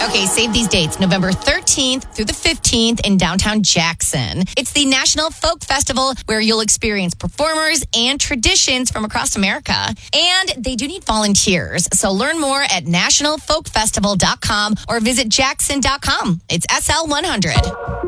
Okay, save these dates. November 13th through the 15th in downtown Jackson. It's the National Folk Festival where you'll experience performers and traditions from across America. And they do need volunteers. So learn more at nationalfolkfestival.com or visit jackson.com. It's SL100.